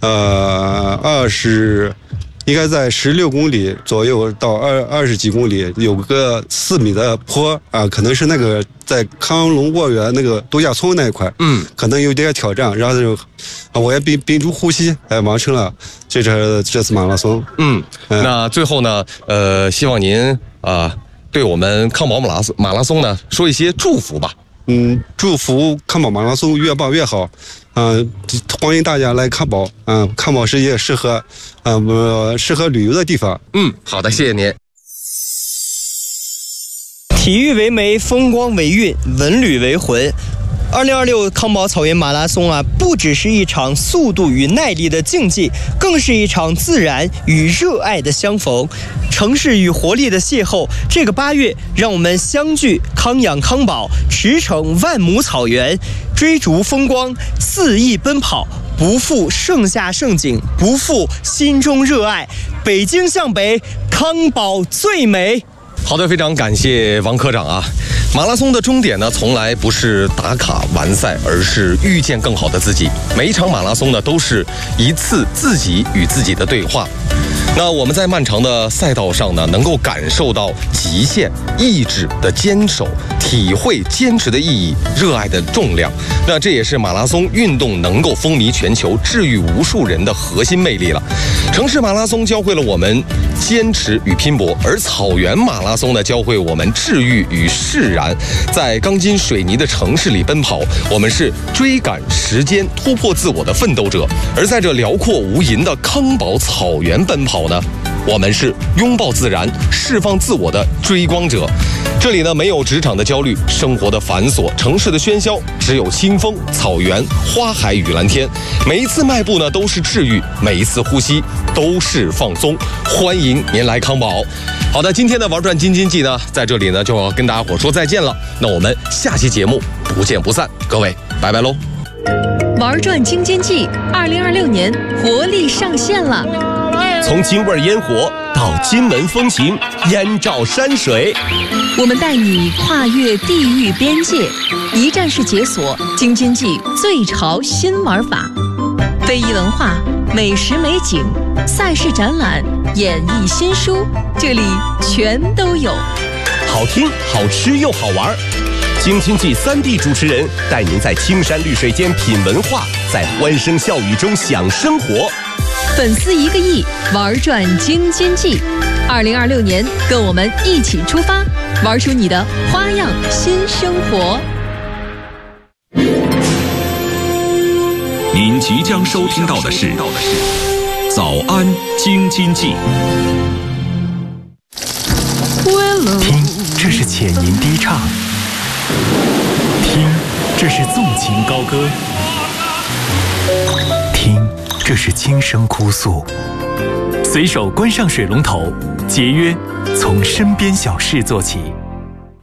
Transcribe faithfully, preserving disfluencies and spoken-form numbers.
呃，二十。应该在十六公里左右到二二十几公里，有个四米的坡啊，可能是那个在康龙沃园那个度假村那一块，嗯，可能有点挑战，然后就啊，我也屏屏住呼吸，哎，完成了这这这次马拉松。 嗯，嗯那最后呢，呃，希望您啊、呃，对我们康宝马拉松马拉松呢说一些祝福吧。 嗯，祝福康宝马拉松越办越好。嗯、呃，欢迎大家来康宝。嗯、呃，康宝是一个适合，嗯、呃，适合旅游的地方。 嗯，好的，谢谢您。 体育为媒，风光为韵，文旅为魂。二零二六康宝草原马拉松啊，不只是一场速度与耐力的竞技，更是一场自然与热爱的相逢，城市与活力的邂逅。这个八月，让我们相聚康养康宝，驰骋万亩草原，追逐风光，肆意奔跑，不负盛夏盛景，不负心中热爱。北京向北，康宝最美。 好的，非常感谢王科长啊！马拉松的终点呢，从来不是打卡完赛，而是遇见更好的自己。每一场马拉松呢，都是一次自己与自己的对话。那我们在漫长的赛道上呢，能够感受到极限意志的坚守，体会坚持的意义，热爱的重量。那这也是马拉松运动能够风靡全球、治愈无数人的核心魅力了。城市马拉松教会了我们坚持与拼搏，而草原马拉松呢，教会我们治愈与释然。在钢筋水泥的城市里奔跑，我们是追赶时间、突破自我的奋斗者；而在这辽阔无垠的康宝草原奔跑呢，我们是拥抱自然、释放自我的追光者。这里呢，没有职场的焦虑，生活的繁琐，城市的喧嚣，只有清风、草原、花海与蓝天。每一次迈步呢，都是治愈；每一次呼吸都是放松。欢迎您来康宝。好的，今天的玩转京津冀呢，在这里呢就要跟大家伙说再见了。那我们下期节目不见不散，各位拜拜喽！ 玩转京津冀，二零二六年活力上线了。 从京味烟火到金门风情，燕赵山水， 我们带你跨越地域边界，一站式解锁京津冀最潮新玩法，非遗文化、美食美景、赛事展览、演艺新书，这里全都有。 好听、好吃又好玩。京津冀三地主持人带您在青山绿水间品文化，在欢声笑语中享生活。 粉丝一个亿，玩转京津冀。二零二六年，跟我们一起出发，玩出你的花样新生活。 您即将收听到的是《早安京津冀》。 听，这是浅吟低唱；听，这是纵情高歌；听，这是轻声哭诉。随手关上水龙头，节约从身边小事做起。